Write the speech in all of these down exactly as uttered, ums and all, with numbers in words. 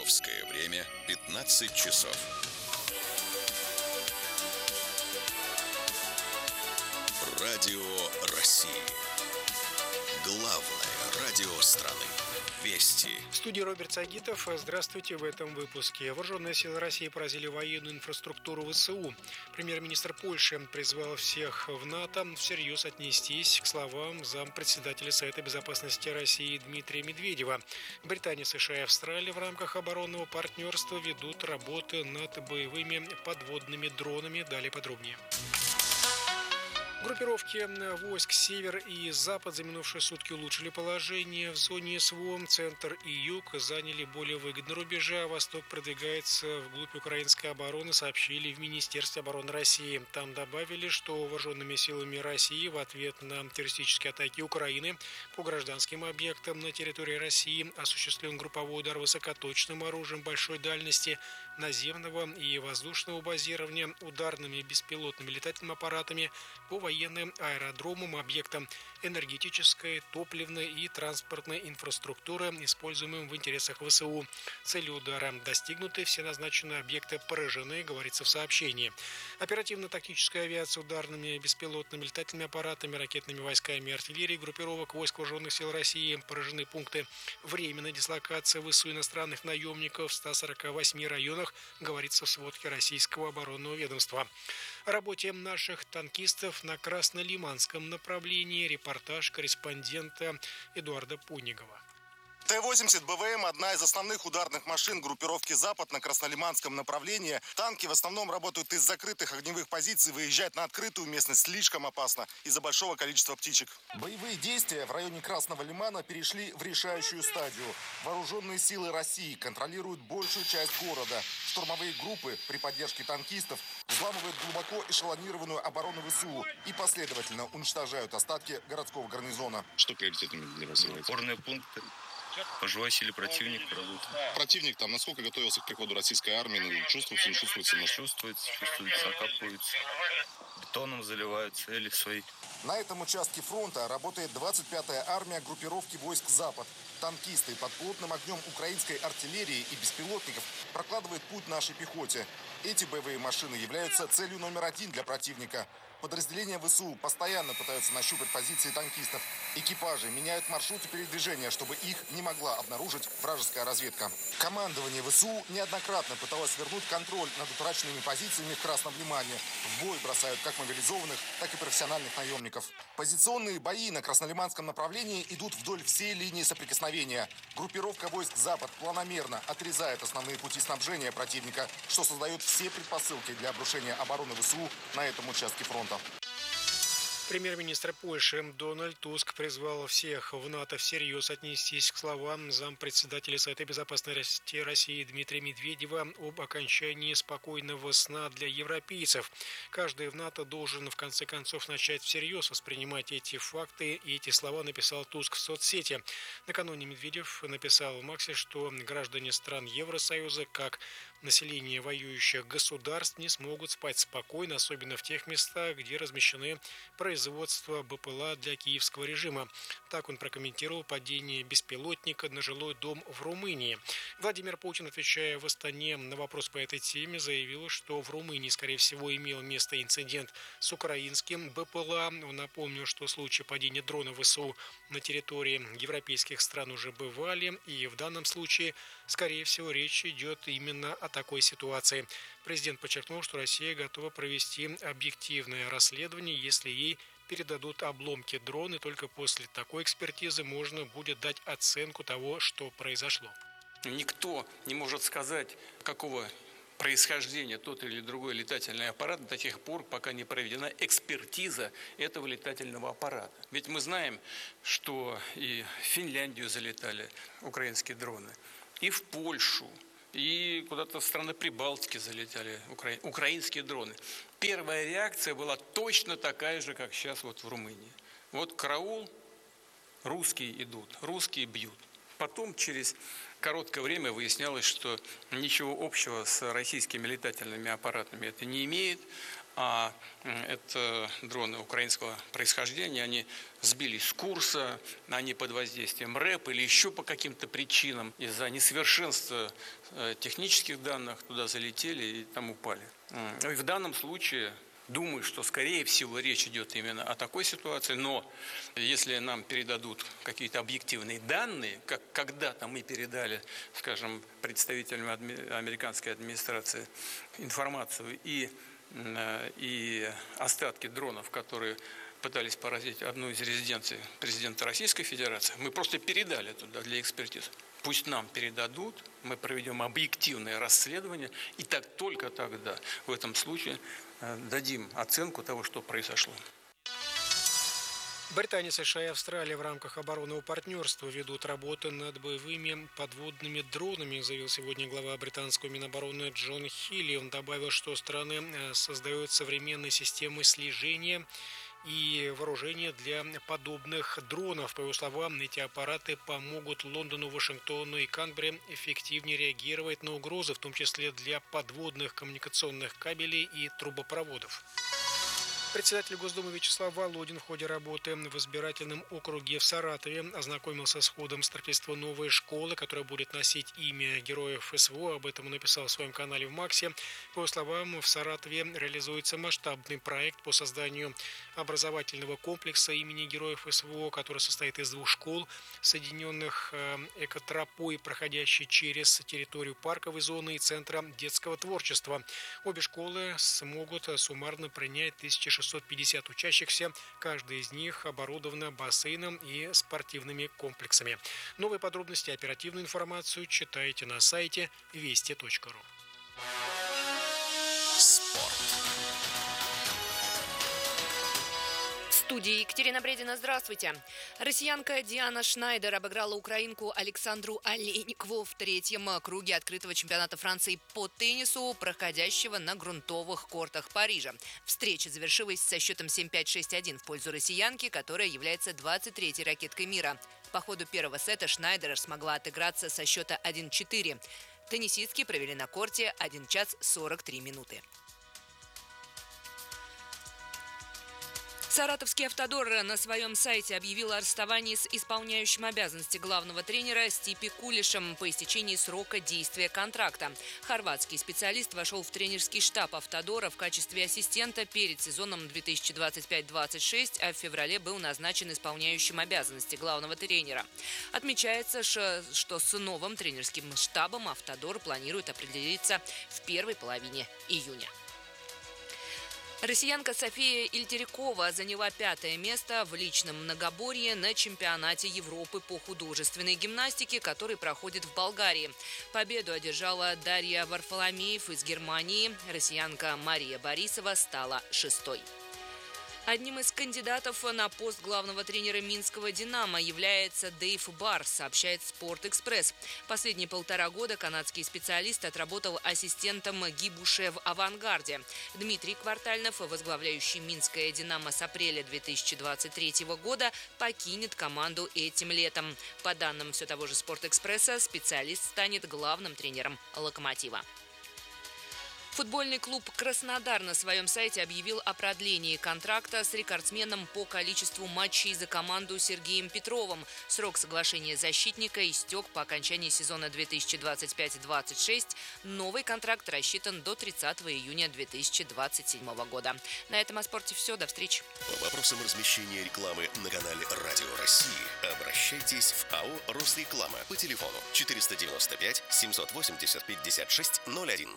Московское время пятнадцать часов. Радио России. Главное радио страны. Вести. В студии Роберт Сагитов. Здравствуйте. В этом выпуске. Вооруженные силы России поразили военную инфраструктуру ВСУ. Премьер-министр Польши призвал всех в НАТО всерьез отнестись к словам зампредседателя Совета безопасности России Дмитрия Медведева. Британия, США и Австралия в рамках оборонного партнерства ведут работы над боевыми подводными дронами. Далее подробнее. Группировки войск «Север» и «Запад» за минувшие сутки улучшили положение. В зоне СВО центр и юг заняли более выгодные рубежи, а восток продвигается вглубь украинской обороны, сообщили в Министерстве обороны России. Там добавили, что вооруженными силами России в ответ на террористические атаки Украины по гражданским объектам на территории России осуществлен групповой удар высокоточным оружием большой дальности, наземного и воздушного базирования, ударными и беспилотными летательными аппаратами по военным аэродромам, объектам энергетической, топливной и транспортной инфраструктуры, используемым в интересах ВСУ. Цели удара достигнуты, все назначенные объекты поражены, говорится в сообщении. Оперативно-тактическая авиация ударными беспилотными летательными аппаратами, ракетными войсками и артиллерией группировок войск вооруженных сил России поражены пункты временной дислокации ВСУ иностранных наемников в ста сорока восьми районах, говорится в сводке российского оборонного ведомства. О работе наших танкистов на Краснолиманском направлении репортаж корреспондента Эдуарда Пунигова. Т восемьдесят Б В М – одна из основных ударных машин группировки «Запад» на Краснолиманском направлении. Танки в основном работают из закрытых огневых позиций. Выезжать на открытую местность слишком опасно из-за большого количества птичек. Боевые действия в районе Красного Лимана перешли в решающую стадию. Вооруженные силы России контролируют большую часть города. Штурмовые группы при поддержке танкистов взламывают глубоко эшелонированную оборону ВСУ и последовательно уничтожают остатки городского гарнизона. Что приоритетами для вас является? Опорные пункты. По живой силе противника работает. Противник там насколько готовился к приходу российской армии? Чувствуется, не чувствуется? Чувствуется, чувствуется, окапывается. Бетоном заливают цели свои. На этом участке фронта работает двадцать пятая армия группировки войск «Запад». Танкисты под плотным огнем украинской артиллерии и беспилотников прокладывают путь нашей пехоте. Эти боевые машины являются целью номер один для противника. Подразделения ВСУ постоянно пытаются нащупать позиции танкистов. Экипажи меняют маршруты передвижения, чтобы их не могла обнаружить вражеская разведка. Командование ВСУ неоднократно пыталось вернуть контроль над утраченными позициями в Красном Лимане. В бой бросают как мобилизованных, так и профессиональных наемников. Позиционные бои на Краснолиманском направлении идут вдоль всей линии соприкосновения. Группировка войск «Запад» планомерно отрезает основные пути снабжения противника, что создает все предпосылки для обрушения обороны ВСУ на этом участке фронта. Премьер-министр Польши Дональд Туск призвал всех в НАТО всерьез отнестись к словам зампредседателя Совета безопасности России Дмитрия Медведева об окончании спокойного сна для европейцев. Каждый в НАТО должен в конце концов начать всерьез воспринимать эти факты, и эти слова написал Туск в соцсети. Накануне Медведев написал в Максе, что граждане стран Евросоюза, как население воюющих государств, не смогут спать спокойно, особенно в тех местах, где размещены производства производства БПЛА для киевского режима. Так он прокомментировал падение беспилотника на жилой дом в Румынии. Владимир Путин, отвечая в Астане на вопрос по этой теме, заявил, что в Румынии, скорее всего, имел место инцидент с украинским БПЛА. Он напомнил, что случаи падения дрона ВСУ на территории европейских стран уже бывали, и в данном случае, скорее всего, речь идет именно о такой ситуации. Президент подчеркнул, что Россия готова провести объективное расследование, если ей передадут обломки дрона, и только после такой экспертизы можно будет дать оценку того, что произошло. Никто не может сказать, какого происхождения тот или другой летательный аппарат до тех пор, пока не проведена экспертиза этого летательного аппарата. Ведь мы знаем, что и в Финляндию залетали украинские дроны, и в Польшу, и куда-то в страны Прибалтики залетали укра... украинские дроны. Первая реакция была точно такая же, как сейчас вот в Румынии. Вот караул, русские идут, русские бьют. Потом, через короткое время, выяснялось, что ничего общего с российскими летательными аппаратами это не имеет. А это дроны украинского происхождения, они сбились с курса, они под воздействием РЭП или еще по каким-то причинам из-за несовершенства технических данных туда залетели и там упали. И в данном случае думаю, что скорее всего речь идет именно о такой ситуации, но если нам передадут какие-то объективные данные, как когда-то мы передали, скажем, представителям американской администрации информацию и и остатки дронов, которые пытались поразить одну из резиденций президента Российской Федерации, мы просто передали туда для экспертизы. Пусть нам передадут, мы проведем объективное расследование, и так только тогда в этом случае дадим оценку того, что произошло. Британия, США и Австралия в рамках оборонного партнерства ведут работы над боевыми подводными дронами, заявил сегодня глава британского Минобороны Джон Хилли. Он добавил, что страны создают современные системы слежения и вооружения для подобных дронов. По его словам, эти аппараты помогут Лондону, Вашингтону и Канберре эффективнее реагировать на угрозы, в том числе для подводных коммуникационных кабелей и трубопроводов. Председатель Госдумы Вячеслав Володин в ходе работы в избирательном округе в Саратове ознакомился с ходом строительства новой школы, которая будет носить имя героев СВО. Об этом он написал в своем канале в Максе. По его словам, в Саратове реализуется масштабный проект по созданию образовательного комплекса имени героев СВО, который состоит из двух школ, соединенных экотропой, проходящей через территорию парковой зоны и центра детского творчества. Обе школы смогут суммарно принять тысяча шестьсот пятьдесят учащихся. Каждая из них оборудована бассейном и спортивными комплексами. Новые подробности и оперативную информацию читайте на сайте вести точка ру. Спорт. В студии Екатерина Бредина, здравствуйте. Россиянка Диана Шнайдер обыграла украинку Александру Олейникову в третьем круге открытого чемпионата Франции по теннису, проходящего на грунтовых кортах Парижа. Встреча завершилась со счетом семь пять шесть один в пользу россиянки, которая является двадцать третьей ракеткой мира. По ходу первого сета Шнайдер смогла отыграться со счета один четыре. Теннисистки провели на корте один час сорок три минуты. Саратовский «Автодор» на своем сайте объявил о расставании с исполняющим обязанности главного тренера Стипи Кулишем по истечении срока действия контракта. Хорватский специалист вошел в тренерский штаб «Автодора» в качестве ассистента перед сезоном две тысячи двадцать пять двадцать шесть, а в феврале был назначен исполняющим обязанности главного тренера. Отмечается, что с новым тренерским штабом «Автодор» планирует определиться в первой половине июня. Россиянка София Ильтерикова заняла пятое место в личном многоборье на чемпионате Европы по художественной гимнастике, который проходит в Болгарии. Победу одержала Дарья Варфоломеев из Германии. Россиянка Мария Борисова стала шестой. Одним из кандидатов на пост главного тренера минского «Динамо» является Дэйв Барр, сообщает «Спорт-экспресс». Последние полтора года канадский специалист отработал ассистентом Гибуше в «Авангарде». Дмитрий Квартальнов, возглавляющий минское «Динамо» с апреля две тысячи двадцать третьего года, покинет команду этим летом. По данным все того же «Спорт-экспресса», специалист станет главным тренером «Локомотива». Футбольный клуб «Краснодар» на своем сайте объявил о продлении контракта с рекордсменом по количеству матчей за команду Сергеем Петровым. Срок соглашения защитника истек по окончании сезона две тысячи двадцать пять двадцать шесть. Новый контракт рассчитан до тридцатого июня две тысячи двадцать седьмого года. На этом о спорте все. До встречи. По вопросам размещения рекламы на канале Радио России обращайтесь в АО «Росреклама» по телефону четыреста девяносто пять семьсот восемьдесят пятьдесят шесть ноль один.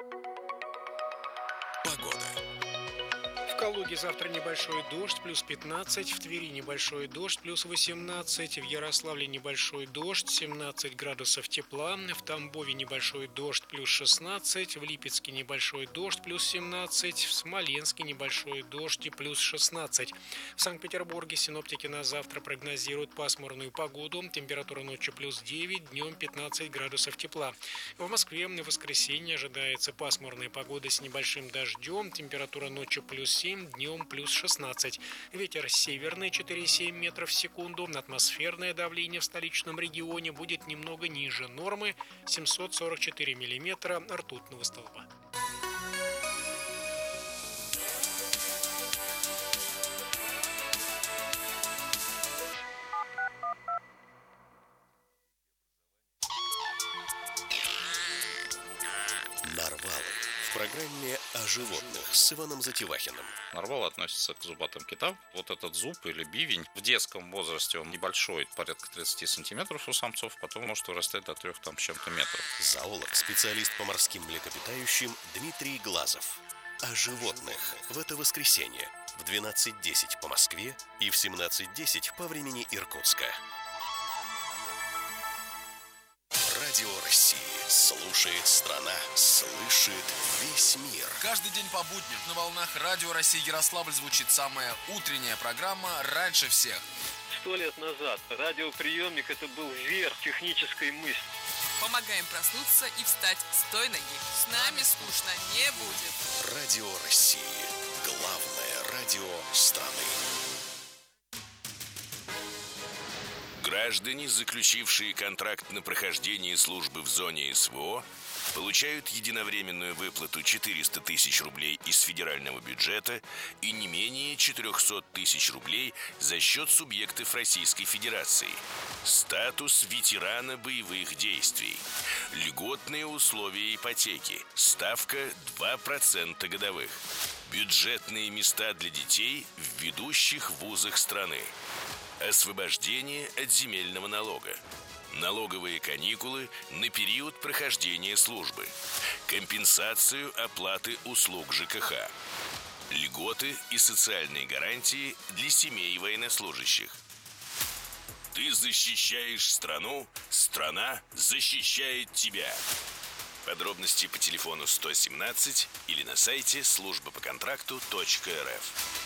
Погода. В Калуге завтра небольшой дождь, плюс пятнадцать. В Твери небольшой дождь, плюс восемнадцать. В Ярославле небольшой дождь, семнадцать градусов тепла. В Тамбове небольшой дождь, плюс шестнадцать. В Липецке небольшой дождь, плюс семнадцать. В Смоленске небольшой дождь и плюс шестнадцать. В Санкт-Петербурге синоптики на завтра прогнозируют пасмурную погоду. Температура ночью плюс девять, днем пятнадцать градусов тепла. В Москве на воскресенье ожидается пасмурная погода с небольшим дождем. Температура ночью плюс семь. семь, днем плюс шестнадцать. Ветер северный четыре-семь метров в секунду. Атмосферное давление в столичном регионе будет немного ниже нормы семьсот сорок четыре миллиметра ртутного столба. Нарвал. В программе о животных с Иваном Затевахиным. Нарвал относится к зубатым китам. Вот этот зуб или бивень в детском возрасте он небольшой, порядка тридцать сантиметров у самцов, потом может вырастать до трех там с чем-то метров. Зоолог, специалист по морским млекопитающим Дмитрий Глазов. О животных в это воскресенье в двенадцать десять по Москве и в семнадцать десять по времени Иркутска. Радио России. Слушает страна, слышит весь мир. Каждый день по будням на волнах Радио России Ярославль звучит самая утренняя программа «Раньше всех». Сто лет назад радиоприемник – это был верх технической мысли. Помогаем проснуться и встать с той ноги. С нами скучно не будет. Радио России. Главное радио страны. Граждане, заключившие контракт на прохождение службы в зоне СВО, получают единовременную выплату четыреста тысяч рублей из федерального бюджета и не менее четыреста тысяч рублей за счет субъектов Российской Федерации. Статус ветерана боевых действий. Льготные условия ипотеки. Ставка два процента годовых. Бюджетные места для детей в ведущих вузах страны. Освобождение от земельного налога. Налоговые каникулы на период прохождения службы. Компенсацию оплаты услуг ЖКХ. Льготы и социальные гарантии для семей военнослужащих. Ты защищаешь страну, страна защищает тебя. Подробности по телефону сто семнадцать или на сайте служба по контракту точка эр эф.